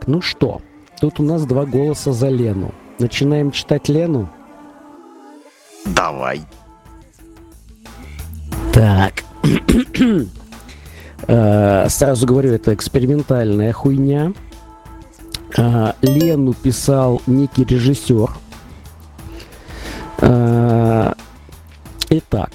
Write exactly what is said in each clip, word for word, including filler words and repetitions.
Так, ну что, тут у нас два голоса за Лену. Начинаем читать Лену? Давай. Так. Сразу говорю, это экспериментальная хуйня. Лену писал некий режиссер. Итак,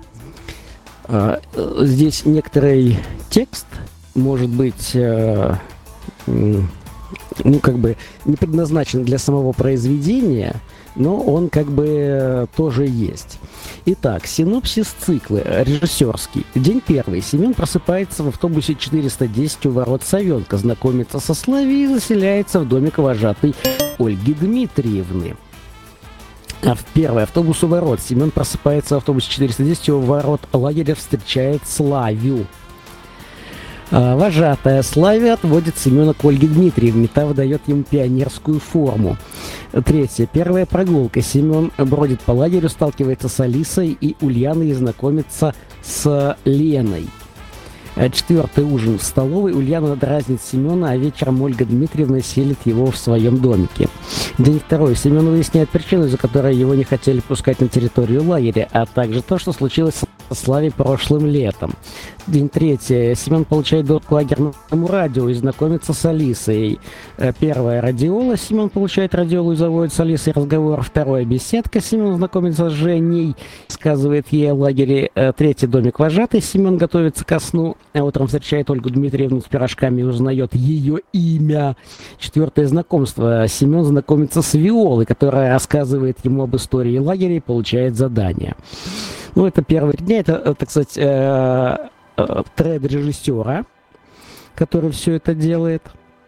здесь некоторый текст может быть, ну, как бы не предназначен для самого произведения, но он как бы тоже есть. Итак, синопсис цикла режиссерский. День первый. Семен просыпается в автобусе четыреста десять у ворот Савенка, знакомится со Славией и заселяется в домик вожатой Ольги Дмитриевны. А в первый автобус у ворот. Семен просыпается в автобусе четыреста десять у ворот лагеря, встречает Славию. А, вожатая Славия отводит Семена к Ольге Дмитриевне. Та выдает ему пионерскую форму. Третье. Первая прогулка. Семен бродит по лагерю, сталкивается с Алисой и Ульяной и знакомится с Леной. Четвертый. Ужин в столовой. Ульяна дразнит Семена, а вечером Ольга Дмитриевна селит его в своем домике. День второй. Семен выясняет причину, из-за которой его не хотели пускать на территорию лагеря, а также то, что случилось со Славей прошлым летом. День третий. Семен получает доступ к лагерному радио и знакомится с Алисой. Первое. Радиола. Семен получает радиолу и заводит с Алисой разговор. Второе. Беседка. Семен знакомится с Женей, сказывает ей о лагере. Третий. Домик вожатый. Семен готовится ко сну. А утром встречает Ольгу Дмитриевну с пирожками и узнает ее имя. Четвертое. Знакомство. Семен знакомится с Виолой, которая рассказывает ему об истории лагеря и получает задание. Ну, это первые дни. Это, так сказать, э, э, тред режиссера, который все это делает.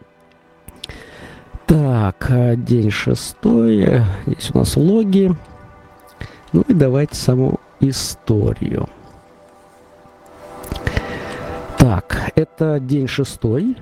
Так, день шестой. Здесь у нас логи. Ну и давайте саму историю. Так, это день шестой.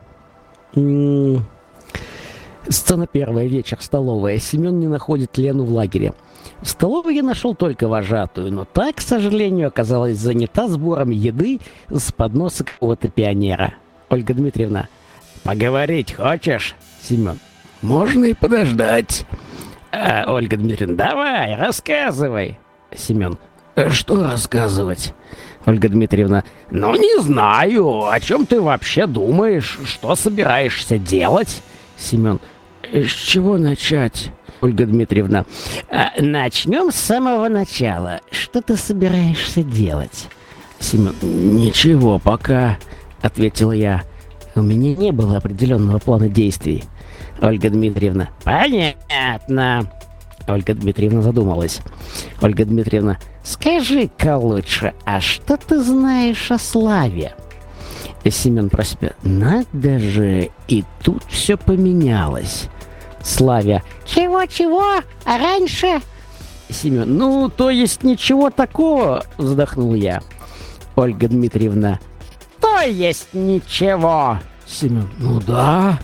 Сцена первая, вечер, столовая. Семен не находит Лену в лагере. В столовой я нашел только вожатую, но та, к сожалению, оказалась занята сбором еды с подноса какого-то пионера. Ольга Дмитриевна: поговорить хочешь? Семен: можно и подождать. А, Ольга Дмитриевна: давай, рассказывай. Семен: что рассказывать? Ольга Дмитриевна: ну, не знаю, о чем ты вообще думаешь, что собираешься делать? Семен: с чего начать? Ольга Дмитриевна: начнем с самого начала. Что ты собираешься делать? Семен: ничего пока, ответил я. У меня не было определенного плана действий. Ольга Дмитриевна: понятно. Ольга Дмитриевна задумалась. Ольга Дмитриевна: скажи-ка лучше, а что ты знаешь о Славе? Семен про себя: надо же, и тут все поменялось. Славя: чего-чего? А раньше? Семен: ну, то есть ничего такого, вздохнул я. Ольга Дмитриевна: то есть ничего. Семен: ну да.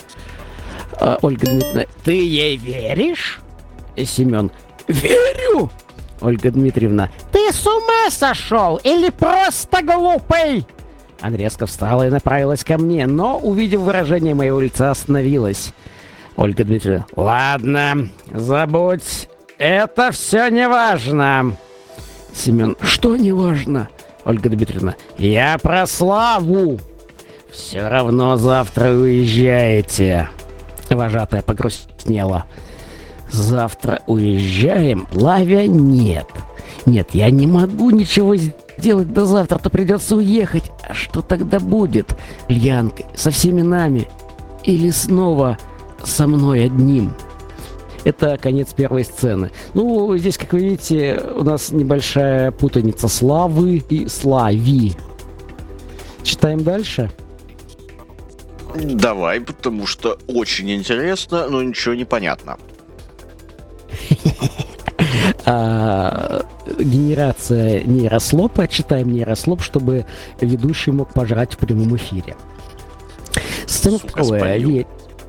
А, Ольга Дмитриевна: ты ей веришь? Семен: верю. Ольга Дмитриевна: ты с ума сошел или просто глупый? Она резко встала и направилась ко мне, но, увидев выражение моего лица, остановилась. Ольга Дмитриевна: ладно, забудь, это все не важно. Семен: что не важно? Ольга Дмитриевна: я про Славу. Все равно завтра уезжаете. Вожатая погрустнела. Завтра уезжаем? Лавя: нет. Нет, я не могу ничего сделать до завтра, то придется уехать. А что тогда будет? Ульянкой, со всеми нами? Или снова со мной одним? Это конец первой сцены. Ну, здесь, как вы видите, у нас небольшая путаница Славы и Слави. Читаем дальше? Давай, потому что очень интересно, но ничего не понятно. А, генерация нейрослопа. Читаем нейрослоп, чтобы ведущий мог пожрать в прямом эфире. Сцена вторая. Ве...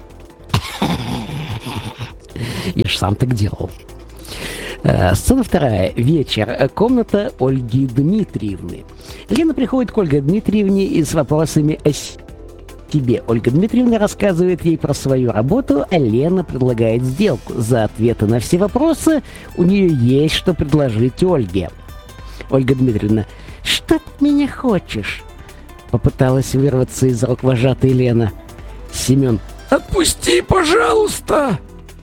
Я ж сам так делал. А, сцена вторая. Вечер. Комната Ольги Дмитриевны. Лена приходит к Ольге Дмитриевне и с вопросами о тебе. Ольга Дмитриевна рассказывает ей про свою работу, а Лена предлагает сделку. За ответы на все вопросы у нее есть что предложить Ольге. Ольга Дмитриевна: «Что ты меня хочешь?» Попыталась вырваться из рук вожатой Лена. Семен: «Отпусти, пожалуйста!»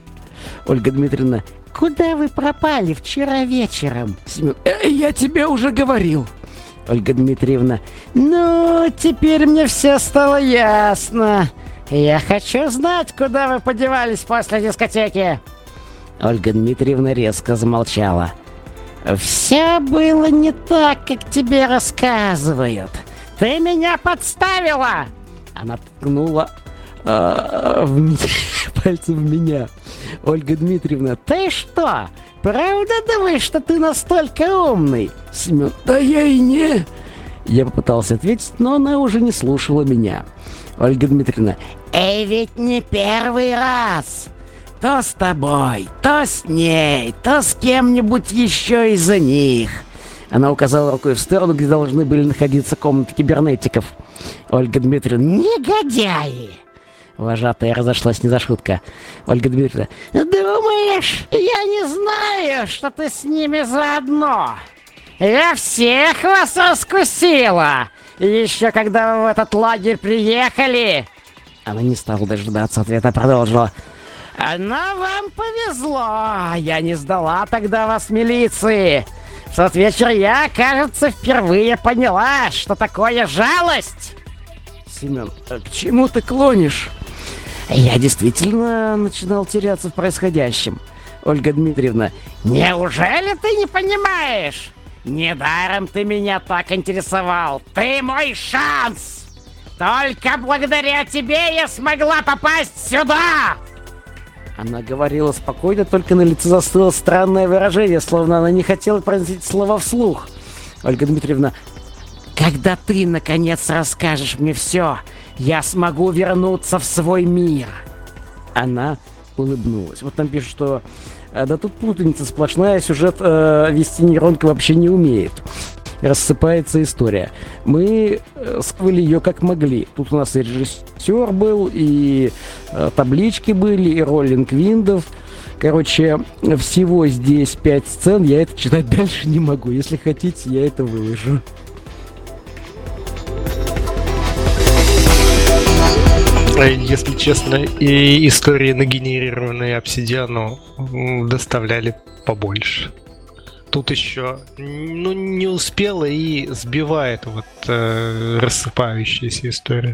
Ольга Дмитриевна: «Куда вы пропали вчера вечером?» Семен: э, «Я тебе уже говорил». Ольга Дмитриевна: «Ну, теперь мне все стало ясно. Я хочу знать, куда вы подевались после дискотеки». Ольга Дмитриевна резко замолчала. «Все было не так, как тебе рассказывают. Ты меня подставила!» Она ткнула э, в меня, пальцем в меня. Ольга Дмитриевна: «Ты что, правда думаешь, что ты настолько умный?» Семен: «Да я и не...» Я попытался ответить, но она уже не слушала меня. Ольга Дмитриевна: «Эй, ведь не первый раз. То с тобой, то с ней, то с кем-нибудь еще из-за них». Она указала рукой в сторону, где должны были находиться комнаты кибернетиков. Ольга Дмитриевна: «Негодяи!» Вожатая разошлась не за шутка. Ольга Дмитриевна: «Думаешь, я не знаю, что ты с ними заодно? Я всех вас раскусила! Еще когда вы в этот лагерь приехали!» Она не стала дожидаться ответа, а продолжила: «Но вам повезло! Я не сдала тогда вас милиции! В тот вечер я, кажется, впервые поняла, что такое жалость!» Семен: «А к чему ты клонишь?» Я действительно начинал теряться в происходящем. Ольга Дмитриевна: «Неужели ты не понимаешь? Недаром ты меня так интересовал. Ты мой шанс! Только благодаря тебе я смогла попасть сюда!» Она говорила спокойно, только на лице застыло странное выражение, словно она не хотела произносить слова вслух. Ольга Дмитриевна: «Когда ты, наконец, расскажешь мне все, я смогу вернуться в свой мир». Она улыбнулась. Вот там пишут, что да тут путаница сплошная, сюжет э, вести нейронка вообще не умеет. Рассыпается история. Мы э, сквали ее как могли. Тут у нас и режиссер был, и э, таблички были, и роллинг виндов. Короче, всего здесь пять сцен. Я это читать дальше не могу. Если хотите, я это выложу. Если честно, и истории, нагенерированные обсидиану, доставляли побольше. Тут еще, ну, не успела и сбивает вот э, рассыпающаяся история.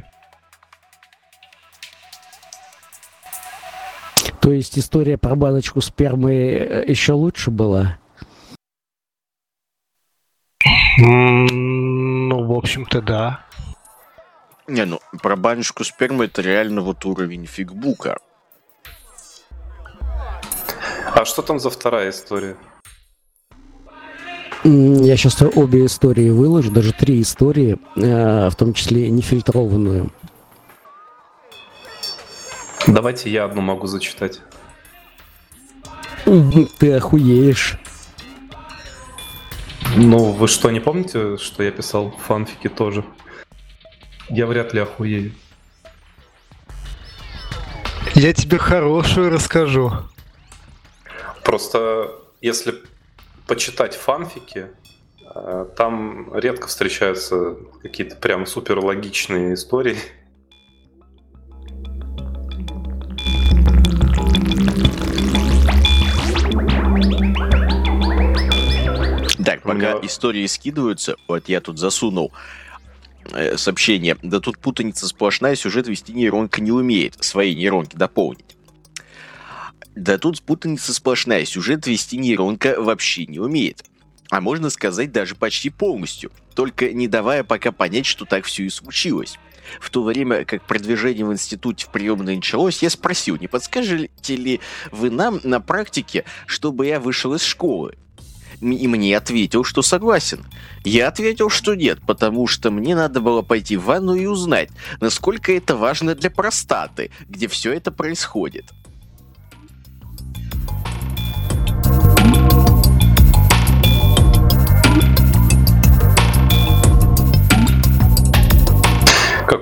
То есть история про баночку спермы еще лучше была? Ну, в общем-то, да. Не, ну, про баночку спермы это реально вот уровень фигбука. А что там за вторая история? Я сейчас обе истории выложу, даже три истории, в том числе нефильтрованную. Давайте я одну могу зачитать. Ты охуеешь. Ну, вы что, не помните, что я писал фанфики тоже? Я вряд ли охуею. Я тебе хорошую расскажу. Просто если почитать фанфики, там редко встречаются какие-то прям супер логичные истории. Так, пока меня... истории скидываются, вот я тут засунул э, сообщение. Да тут путаница сплошная, сюжет вести нейронка не умеет. Свои нейронки дополнить. Да тут путаница сплошная, сюжет вести нейронка вообще не умеет. А можно сказать, даже почти полностью. Только не давая пока понять, что так все и случилось. В то время, как продвижение в институте в приемной началось, я спросил, не подскажете ли вы нам на практике, чтобы я вышел из школы? И мне ответил, что согласен. Я ответил, что нет, потому что мне надо было пойти в ванну и узнать, насколько это важно для простаты, где все это происходит.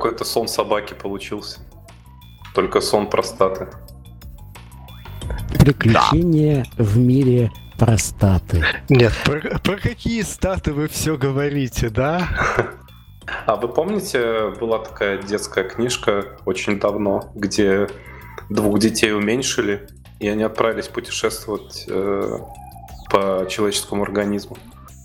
какой-то сон собаки получился. Только сон простаты. Приключения да. в мире простаты. Нет, про, про какие статы вы все говорите, да? А вы помните, была такая детская книжка очень давно, где двух детей уменьшили, и они отправились путешествовать э, по человеческому организму?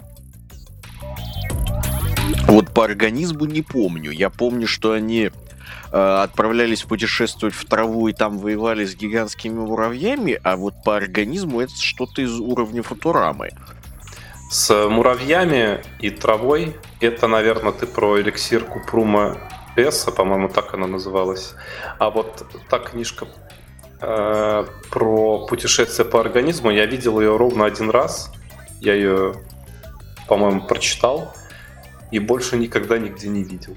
Вот по организму не помню. Я помню, что они э, отправлялись путешествовать в траву и там воевали с гигантскими муравьями, а вот по организму это что-то из уровня Футурамы. С муравьями и травой это, наверное, ты про эликсир Купрума Эсса, по-моему, так она называлась. А вот та книжка э, про путешествие по организму, я видел ее ровно один раз. Я ее, по-моему, прочитал и больше никогда нигде не видел.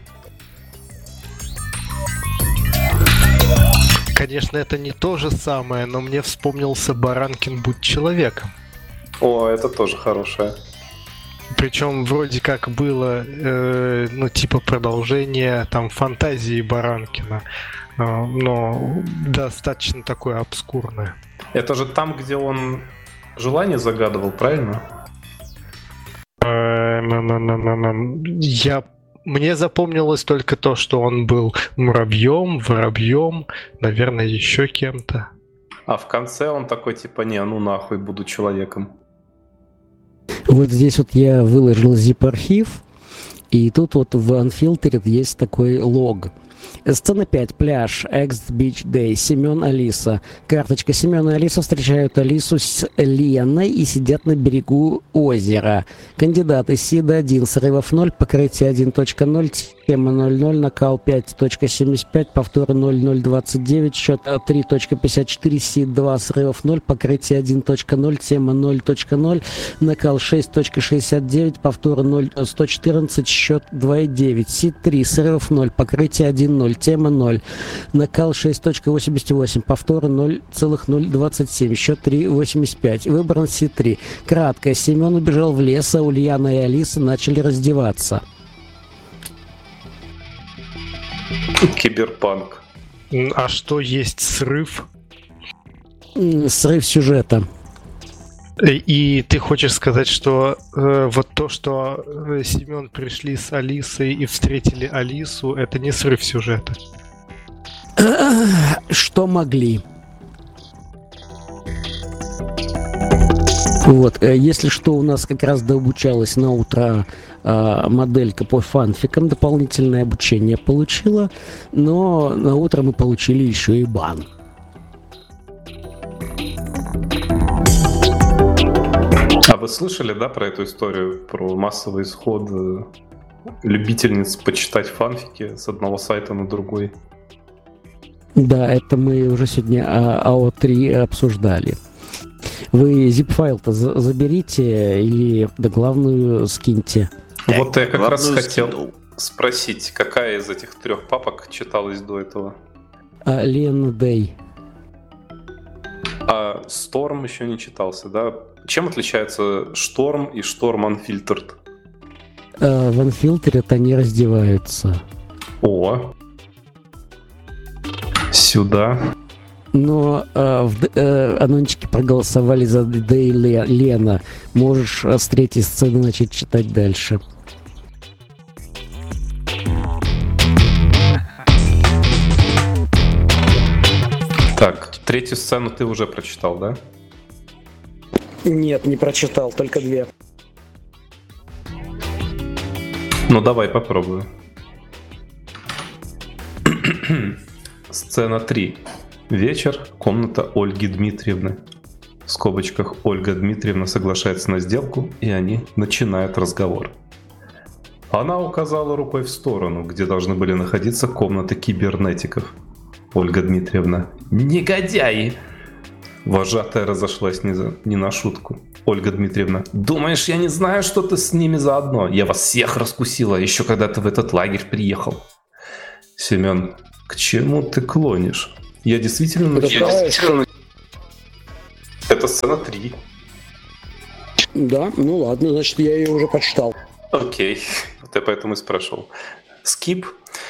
Конечно, это не то же самое, но мне вспомнился Баранкин «Будь человеком». О, это тоже хорошее. Причем вроде как было, э, ну, типа продолжение там фантазии Баранкина, э, но достаточно такое обскурное. Это же там, где он желание загадывал, правильно? Я... Мне запомнилось только то, что он был муравьем, воробьем, наверное, еще кем-то. А в конце он такой, типа, не, ну нахуй, буду человеком. Вот здесь вот я выложил zip-архив, и тут вот в Unfiltered есть такой лог. Сцена пять. Пляж. Экс Beach Day. Семен, Алиса. Карточка. Семен и Алиса встречают Алису с Леной и сидят на берегу озера. Кандидаты. Сида один. Срывов ноль. Покрытие один точка ноль. Тема ноль ноль. Накал пять точка семьдесят пять. Повторы ноль ноль двадцать девять. Счет три точка пятьдесят четыре. Сид два. Срывов ноль. Покрытие один точка ноль. Тема ноль точка ноль. Накал шесть точка шестьдесят девять. Повторы ноль сто четырнадцать. Счет два и девять. Сид три. Срывов ноль. Покрытие один ноль. Тема ноль. Накал шесть точка восемьдесят восемь. Повторы ноль целых ноль двадцать семь. Счет три восемьдесят пять. Выбран Си три. Кратко. Семен убежал в лес, а Ульяна и Алиса начали раздеваться. Киберпанк. А что есть срыв? Срыв сюжета. И ты хочешь сказать, что э, вот то, что э, Семен пришли с Алисой и встретили Алису, это не срыв сюжета? Что могли? Вот, если что, у нас как раз дообучалась на утро э, моделька по фанфикам, дополнительное обучение получила, но на утро мы получили еще и бан. А вы слышали, да, про эту историю, про массовый исход любительниц почитать фанфики с одного сайта на другой? Да, это мы уже сегодня эй о три обсуждали. Вы zip-файл-то за- заберите или да, главную скиньте? Вот я как Главную раз хотел скинул. спросить, какая из этих трех папок читалась до этого? А, Лена Дэй. А Storm еще не читался, да? Чем отличается Storm и Storm Unfiltered? А, в Unfiltered они раздеваются. О, сюда. Но а, в, а, анончики проголосовали за Дэй Ле- Лена. Можешь а, с третьей сцены начать читать дальше. Так, третью сцену ты уже прочитал, да? Нет, не прочитал, только две. Ну давай попробую. Сцена три. Вечер. Комната Ольги Дмитриевны. В скобочках Ольга Дмитриевна соглашается на сделку, и они начинают разговор. Она указала рукой в сторону, где должны были находиться комнаты кибернетиков. Ольга Дмитриевна. Негодяи! Вожатая разошлась не, за... не на шутку. Ольга Дмитриевна. Думаешь, я не знаю, что ты с ними заодно? Я вас всех раскусила, еще когда ты в этот лагерь приехал. Семен. К чему ты клонишь? Я действительно начинаю. Это сцена три. Да, ну ладно, значит, я ее уже прочитал. Окей, вот я поэтому и спрашивал. Скип.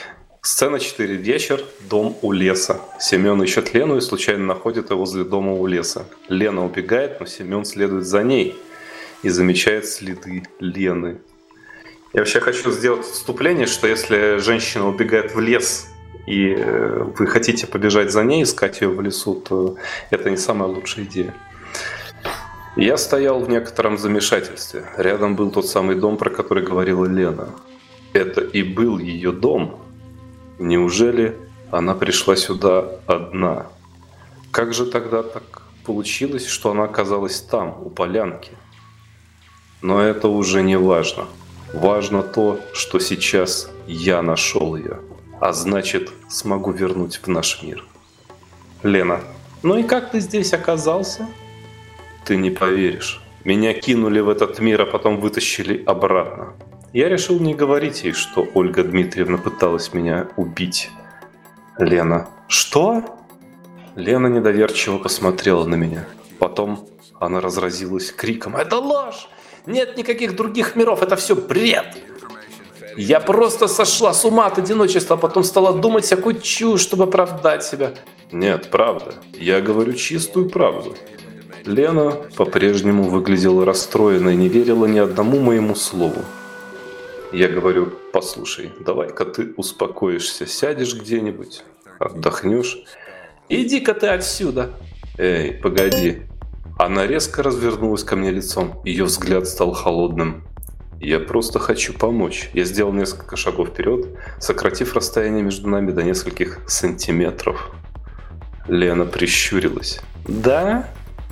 Сцена четыре. Вечер. Дом у леса. Семен ищет Лену и случайно находит ее возле дома у леса. Лена убегает, но Семен следует за ней и замечает следы Лены. Я вообще хочу сделать вступление, что если женщина убегает в лес, и вы хотите побежать за ней, искать ее в лесу, то это не самая лучшая идея. Я стоял в некотором замешательстве. Рядом был тот самый дом, про который говорила Лена. Это и был ее дом. Неужели она пришла сюда одна? Как же тогда так получилось, что она оказалась там, у полянки? Но это уже не важно. Важно то, что сейчас я нашел ее, а значит, смогу вернуть в наш мир. Лена, ну и как ты здесь оказался? Ты не поверишь. Меня кинули в этот мир, а потом вытащили обратно. Я решил не говорить ей, что Ольга Дмитриевна пыталась меня убить. Лена, что? Лена недоверчиво посмотрела на меня. Потом она разразилась криком. Это ложь! Нет никаких других миров, это все бред! Я просто сошла с ума от одиночества, а потом стала думать всякую чушь, чтобы оправдать себя. Нет, правда. Я говорю чистую правду. Лена по-прежнему выглядела расстроенной, не верила ни одному моему слову. Я говорю, послушай, давай-ка ты успокоишься, сядешь где-нибудь, отдохнешь. Иди-ка ты отсюда. Эй, погоди. Она резко развернулась ко мне лицом. Ее взгляд стал холодным. Я просто хочу помочь. Я сделал несколько шагов вперед, сократив расстояние между нами до нескольких сантиметров. Лена прищурилась. Да?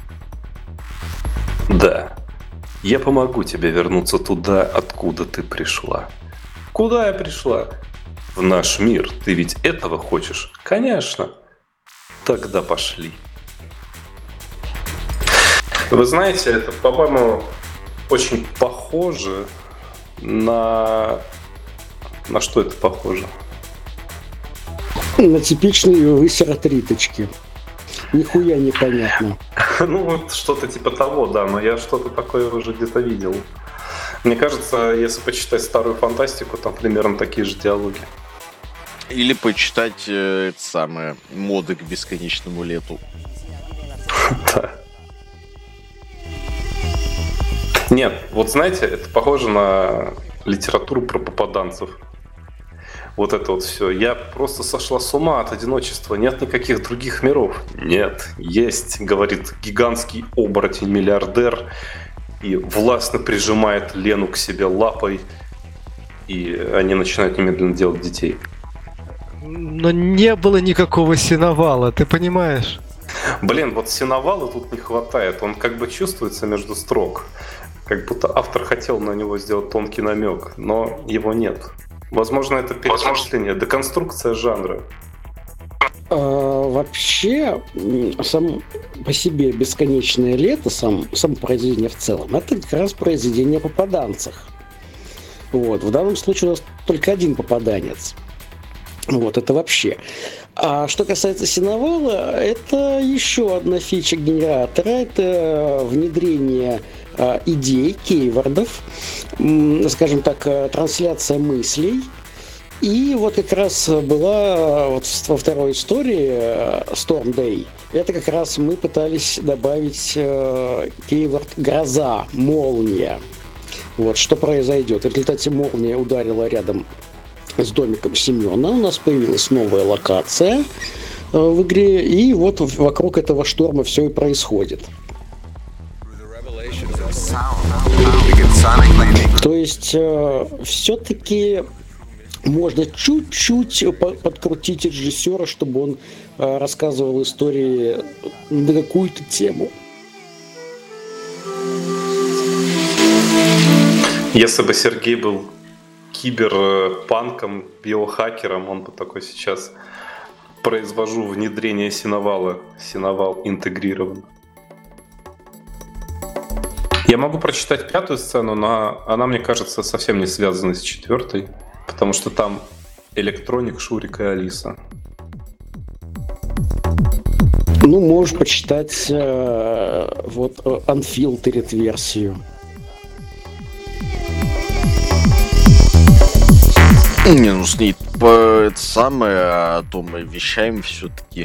Да. Я помогу тебе вернуться туда, откуда ты пришла. Куда я пришла? В наш мир. Ты ведь этого хочешь? Конечно. Тогда пошли. Вы знаете, это, по-моему, очень похоже на... На что это похоже? На типичные высеротриточки. Нихуя непонятно. Ну, вот что-то типа того, да, но я что-то такое уже где-то видел. Мне кажется, если почитать старую фантастику, там примерно такие же диалоги. Или почитать э, это самое, моды к бесконечному лету. Да. Нет, вот знаете, это похоже на литературу про попаданцев. Вот это вот все. Я просто сошла с ума от одиночества. Нет никаких других миров. Нет, есть, говорит гигантский оборотень-миллиардер и властно прижимает Лену к себе лапой, и они начинают немедленно делать детей. Но не было никакого сеновала, ты понимаешь? Блин, вот сеновала тут не хватает. Он как бы чувствуется между строк. Как будто автор хотел на него сделать тонкий намек, но его нет. Возможно, это переосмысление, деконструкция жанра. А, вообще, сам по себе «Бесконечное лето», сам, само произведение в целом, это как раз произведение о попаданцах. Вот. В данном случае у нас только один попаданец. Вот, это вообще. А что касается сеновала, это еще одна фича генератора. Это внедрение э, идей, кейвордов, м, скажем так, трансляция мыслей. И вот как раз была вот во второй истории Storm Day. Это как раз мы пытались добавить э, кейворд «гроза», «молния». Вот, что произойдет. В результате молния ударила рядом с домиком Семена, у нас появилась новая локация э, в игре, и вот вокруг этого шторма все и происходит. То есть э, все-таки можно чуть-чуть подкрутить режиссера, чтобы он э, рассказывал истории на какую-то тему. Если бы Сергей был киберпанком, биохакером, он бы такой: сейчас произвожу внедрение сеновала. Сеновал интегрирован. Я могу прочитать пятую сцену, но она, мне кажется, совсем не связана с четвертой, потому что там Электроник, Шурик и Алиса. Ну, можешь почитать э, вот Unfiltered версию. Не, ну с ней по- это самое, а то мы вещаем все-таки